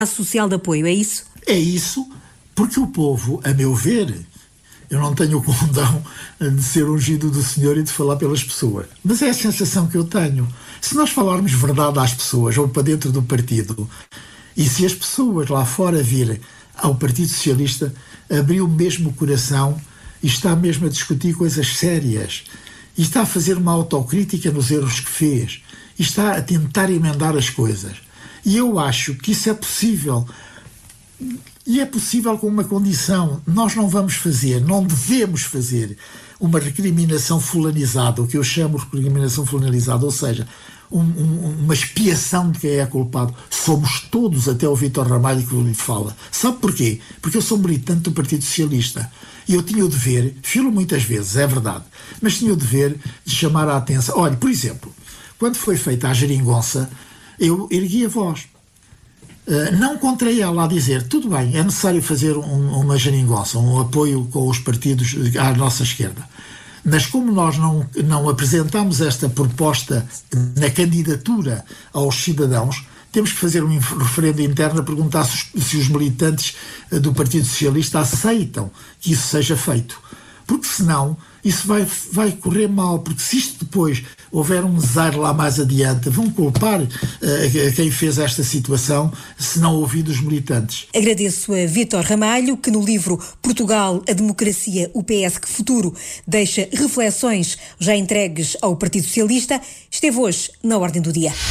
social de apoio, é isso? É isso, porque o povo, a meu ver, eu não tenho o condão de ser ungido do Senhor e de falar pelas pessoas, mas é a sensação que eu tenho. Se nós falarmos verdade às pessoas ou para dentro do partido, e se as pessoas lá fora virem ao Partido Socialista, abriu mesmo o coração e está mesmo a discutir coisas sérias, e está a fazer uma autocrítica nos erros que fez, e está a tentar emendar as coisas. E eu acho que isso é possível. E é possível com uma condição. Nós não vamos fazer, não devemos fazer uma recriminação fulanizada, o que eu chamo de recriminação fulanizada, ou seja, uma expiação de quem é culpado. Somos todos, até o Vítor Ramalho que lhe fala. Sabe porquê? Porque eu sou militante do Partido Socialista. E eu tinha o dever, filo muitas vezes, é verdade, mas tinha o dever de chamar a atenção. Olha, por exemplo, quando foi feita a geringonça, eu ergui a voz. Não contra ela a dizer, tudo bem, é necessário fazer uma geringonça, um apoio com os partidos à nossa esquerda. Mas como nós não apresentamos esta proposta na candidatura aos cidadãos, temos que fazer um referendo interno a perguntar se os militantes do Partido Socialista aceitam que isso seja feito. Porque senão isso vai correr mal, porque se isto depois houver um desaire lá mais adiante, vão culpar quem fez esta situação se não ouvir dos militantes. Agradeço a Vítor Ramalho, que no livro Portugal, a Democracia, o PS, que futuro, deixa reflexões já entregues ao Partido Socialista, esteve hoje na Ordem do Dia.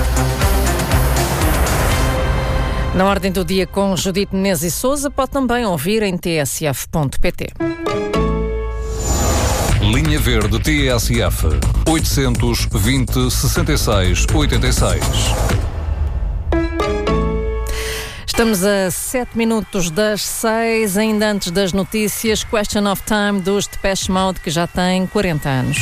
Na Ordem do Dia com Judite Menezes e Sousa, pode também ouvir em tsf.pt. Linha Verde TSF 820-66-86. Estamos a 7 minutos das 6, ainda antes das notícias. Question of Time dos Depeche Mode, que já tem 40 anos.